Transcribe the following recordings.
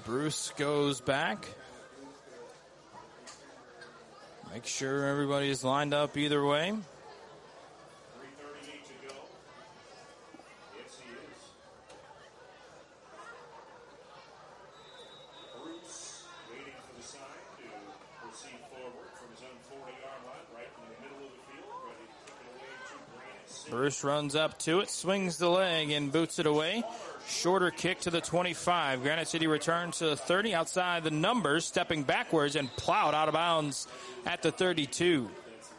Bruce goes back. Make sure everybody is lined up either way. 3:38 to go. Yes, he is. Bruce waiting for the sign to proceed forward from his own 40-yard line, right in the middle of the field, ready to kick it away to Granite City. Bruce runs up to it, swings the leg, and boots it away. Shorter kick to the 25. Granite City returns to the 30 outside the numbers, stepping backwards and plowed out of bounds at the 32.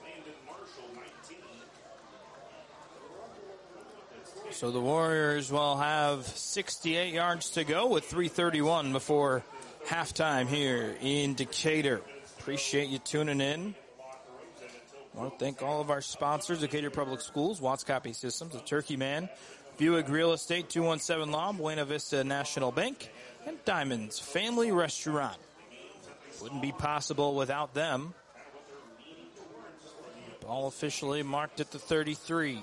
So the Warriors will have 68 yards to go with 3:31 before halftime here in Decatur. Appreciate you tuning in. I want to thank all of our sponsors, Decatur Public Schools, Watts Copy Systems, The Turkey Man, Buick Real Estate, 217 Law, Buena Vista National Bank, and Diamonds Family Restaurant. Wouldn't be possible without them. Ball officially marked at the 33.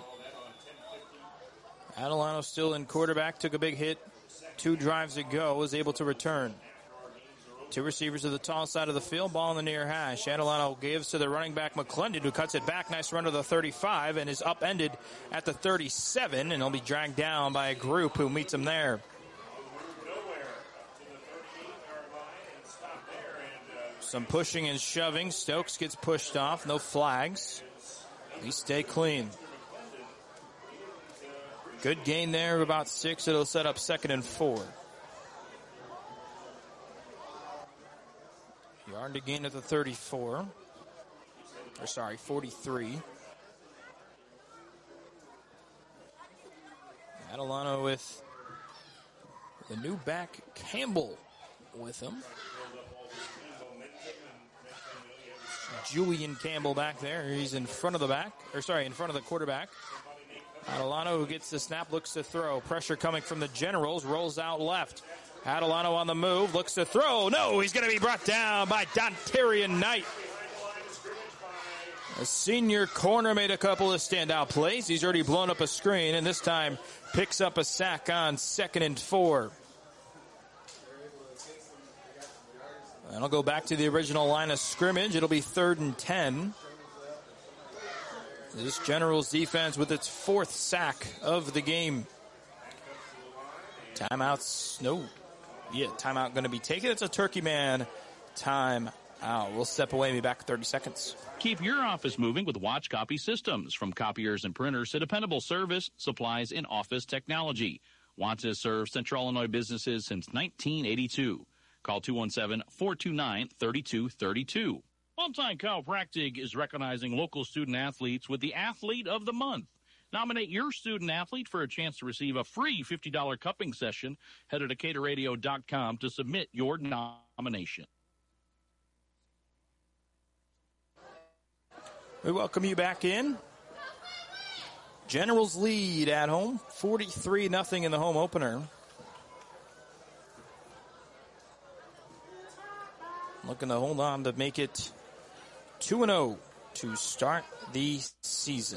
Adelano still in quarterback, took a big hit 2 drives ago, was able to return. 2 receivers to the tall side of the field, ball in the near hash. Adelano gives to the running back McClendon, who cuts it back. Nice run to the 35 and is upended at the 37, and he'll be dragged down by a group who meets him there. Some pushing and shoving. Stokes gets pushed off. No flags. We stay clean. Good gain there of about 6. It'll set up 2nd and 4. Yard to gain at the 34. 43. Adelano with the new back Campbell with him. Julian Campbell back there. He's in front of the in front of the quarterback. Adelano, who gets the snap, looks to throw. Pressure coming from the Generals, rolls out left. Adelano on the move, looks to throw. No, he's going to be brought down by Dontarian Knight. A senior corner made a couple of standout plays. He's already blown up a screen, and this time picks up a sack on 2nd and 4. And I'll go back to the original line of scrimmage. It'll be 3rd and 10. This Generals defense with its 4th sack of the game. Timeouts. No. Yeah, timeout going to be taken. It's a Turkey Man timeout. We'll step away and be back in 30 seconds. Keep your office moving with Watch Copy Systems. From copiers and printers to dependable service, supplies, and office technology. Watts has served Central Illinois businesses since 1982. Call 217-429-3232. Longtime Chiropractic is recognizing local student athletes with the Athlete of the Month. Nominate your student athlete for a chance to receive a free $50 cupping session. Head to DecaturRadio.com to submit your nomination. We welcome you back in. Generals lead at home, 43-0 in the home opener. Looking to hold on to make it 2-0 to start the season.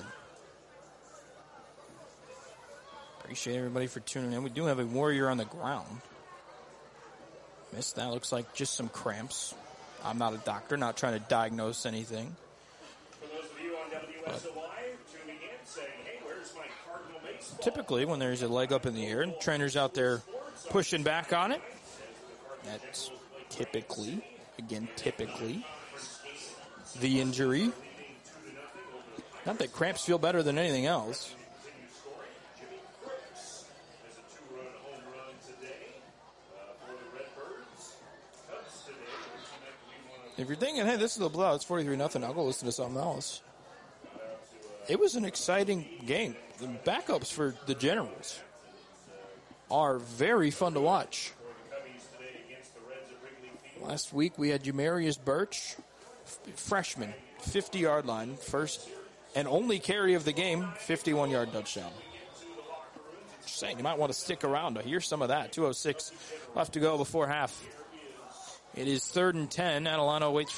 Appreciate everybody for tuning in. We do have a Warrior on the ground. Missed that. Looks like just some cramps. I'm not a doctor, not trying to diagnose anything. For those of you on WSOY tuning in, saying, hey, where's my Cardinal baseball? Typically, when there's a leg up in the air and trainers out there pushing back on it, that's typically the injury. Not that cramps feel better than anything else. If you're thinking, hey, this is a blowout, it's 43-0, I'll go listen to something else. It was an exciting game. The backups for the Generals are very fun to watch. Last week we had Jamarius Birch, freshman, 50-yard line, first and only carry of the game, 51-yard touchdown. Just saying, you might want to stick around to hear some of that. 2:06 left to go before half. It is 3rd and 10. Adelano waits